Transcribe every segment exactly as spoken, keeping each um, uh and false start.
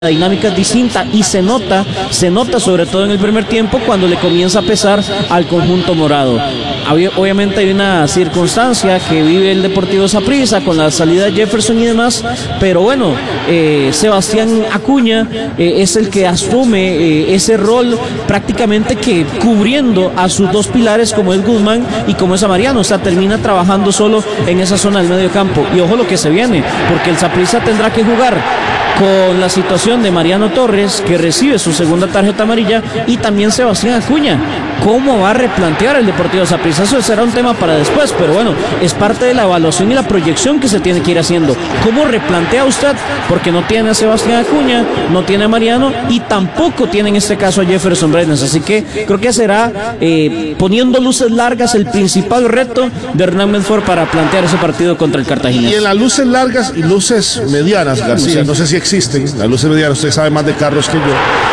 La dinámica es distinta y se nota, se nota sobre todo en el primer tiempo cuando le comienza a pesar al conjunto morado. Obviamente hay una circunstancia que vive el Deportivo Saprissa con la salida de Jefferson y demás, pero bueno, eh, Sebastián Acuña eh, es el que asume eh, ese rol prácticamente que cubriendo a sus dos pilares como es Guzmán y como es a Mariano, o sea, termina trabajando solo en esa zona del medio campo. Y ojo lo que se viene, porque el Saprissa tendrá que jugar con la situación de Mariano Torres, que recibe su segunda tarjeta amarilla, y también Sebastián Acuña. ¿Cómo va a replantear el Deportivo Saprissa? Eso será un tema para después, pero bueno, es parte de la evaluación y la proyección que se tiene que ir haciendo. ¿Cómo replantea usted? Porque no tiene a Sebastián Acuña, no tiene a Mariano y tampoco tiene en este caso a Jefferson Brenes. Así que creo que será eh, poniendo luces largas el principal reto de Hernán Medford para plantear ese partido contra el Cartaginés. Y en las luces largas y luces medianas, García, sí. No sé si existen, las luces medianas, usted sabe más de carros que yo.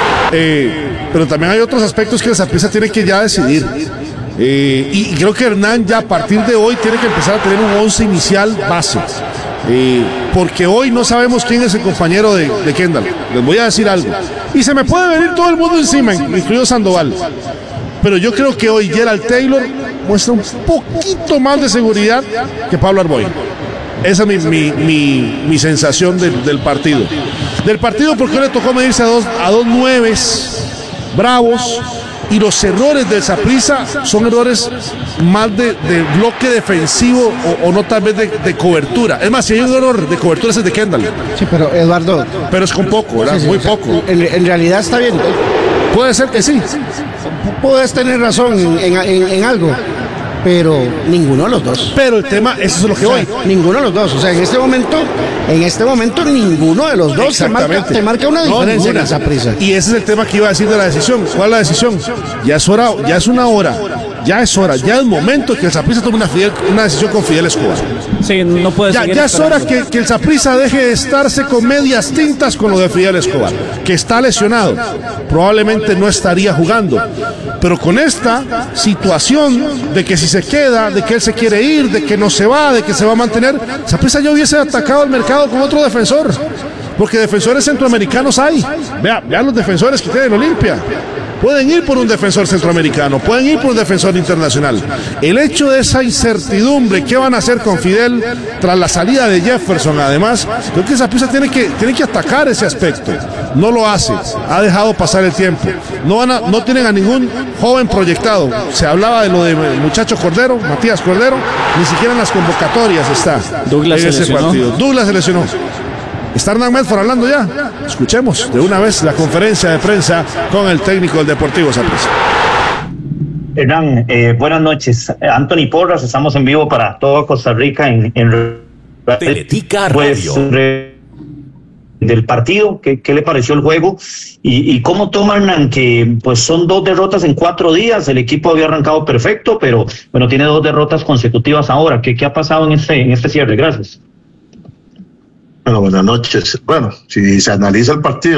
Eh, pero también hay otros aspectos que el Saprissa tiene que ya decidir. Eh, y, y creo que Hernán ya a partir de hoy tiene que empezar a tener un once inicial base. Eh, porque hoy no sabemos quién es el compañero de, de Kendall. Les voy a decir algo. Y se me puede venir todo el mundo encima, incluido Sandoval. Pero yo creo que hoy Gerald Taylor muestra un poquito más de seguridad que Pablo Arboy. Esa es mi, mi, mi, mi sensación de, del partido. Del partido porque le tocó medirse a dos, a dos nueves bravos, y los errores del Saprissa son errores más de, de bloque defensivo o, o no tal vez de, de cobertura. Es más, si hay un error de cobertura es el de Kendall. Sí, pero Eduardo... Pero es con poco, ¿verdad? Sí, sí, muy poco. En, en realidad está bien. Puede ser que sí. Puedes tener razón en, en, en, en algo, pero ninguno de los dos. Pero el tema, eso es lo que o sea, hoy. Ninguno de los dos. O sea, en este momento, en este momento, ninguno de los dos te marca, te marca una diferencia no, en esa prisa. Y ese es el tema que iba a decir de la decisión. ¿Cuál es la decisión? Ya es hora, ya es una hora. Ya es hora, ya es momento que el Saprissa tome una, Fidel, una decisión con Fidel Escobar. Sí, no puede ya, ya es hora que, que el Saprissa deje de estarse con medias tintas con lo de Fidel Escobar, que está lesionado, probablemente no estaría jugando, pero con esta situación de que si se queda, de que él se quiere ir, de que no se va, de que se va a mantener, Saprissa ya hubiese atacado al mercado con otro defensor, porque defensores centroamericanos hay. Vea, vean los defensores que tienen Olimpia. Pueden ir por un defensor centroamericano, pueden ir por un defensor internacional. El hecho de esa incertidumbre, ¿qué van a hacer con Fidel tras la salida de Jefferson? Además, creo que Saprissa tiene que, tiene que atacar ese aspecto. No lo hace, ha dejado pasar el tiempo. No, van a, no tienen a ningún joven proyectado. Se hablaba de lo de muchacho Cordero, Matías Cordero, ni siquiera en las convocatorias está Douglas en ese partido. Douglas se lesionó. ¿Está Hernán Medford hablando ya? Escuchemos de una vez la conferencia de prensa con el técnico del Deportivo Saprissa. Hernán, eh, buenas noches. Anthony Porras, estamos en vivo para toda Costa Rica en, en Teletica pues, Radio. Re, del partido, ¿qué, qué le pareció el juego? Y, y cómo toma Hernán que pues son dos derrotas en cuatro días, el equipo había arrancado perfecto, pero bueno, tiene dos derrotas consecutivas ahora. ¿Qué, qué ha pasado en este, en este cierre? Gracias. Bueno, buenas noches. Bueno, si se analiza el partido,